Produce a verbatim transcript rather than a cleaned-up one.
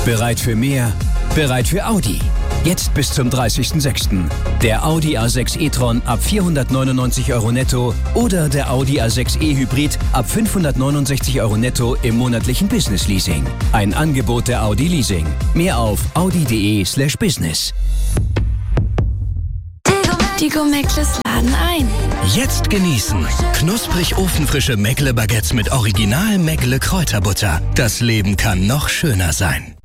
Bereit für mehr? Bereit für Audi. Jetzt bis zum dreißigsten sechsten Der Audi A sechs e-tron ab vierhundertneunundneunzig Euro netto oder der Audi A sechs e-Hybrid ab fünfhundertneunundsechzig Euro netto im monatlichen Business-Leasing. Ein Angebot der Audi Leasing. Mehr auf audi.de slash business. Die Go-Meckles laden ein. Jetzt genießen. Knusprig ofenfrische Meckle-Baguettes mit Original Meckle Kräuterbutter. Das Leben kann noch schöner sein.